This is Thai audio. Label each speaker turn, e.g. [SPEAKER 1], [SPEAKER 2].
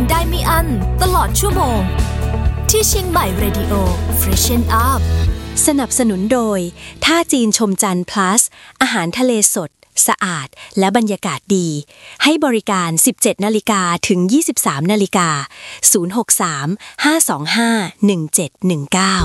[SPEAKER 1] ได้ไม่อั้นตลอดชั่วโมงที่เชียงใหม่ Radio Freshen Up
[SPEAKER 2] สนับสนุนโดยท่าจีนชมจันทร์ plus อาหารทะเลสดสะอาดและบรรยากาศดีให้บริการ 17:00 นถึง 23:00 น063 525 1719